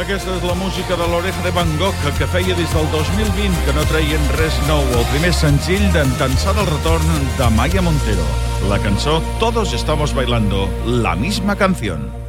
Aquesta és la música de l'Oreja de Van Gogh, que feia des del 2020 que no treien res nou, el primer senzill d'Entensar del retorn de Maya Montero. La cançó Todos estamos bailando la misma canción.